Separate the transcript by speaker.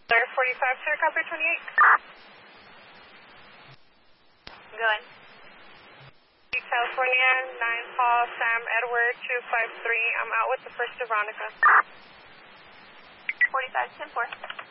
Speaker 1: Air 45, Sierra Copy 28.
Speaker 2: Go ahead.
Speaker 1: California, 9 Paul, Sam Edward 253. I'm out with the first to Veronica.
Speaker 2: 45, 10-4.